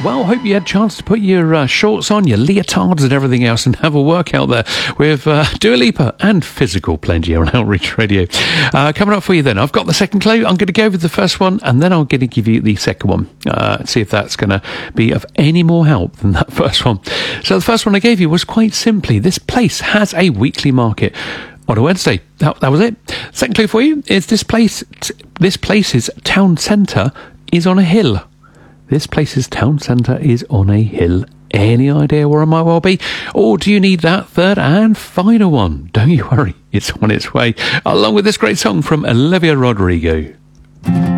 Well, hope you had a chance to put your shorts on, your leotards and everything else and have a workout there with Dua Lipa and Physical Plenty here on Outreach Radio. Coming up for you then, I've got the second clue. I'm going to go with the first one and then I'm going to give you the second one. See if that's going to be of any more help than that first one. So the first one I gave you was quite simply, this place has a weekly market on a Wednesday. That was it. Second clue for you is this place's town centre is on a hill. This place's town centre is on a hill. Any idea where it might well be? Or do you need that third and final one? Don't you worry, it's on its way. Along with this great song from Olivia Rodrigo.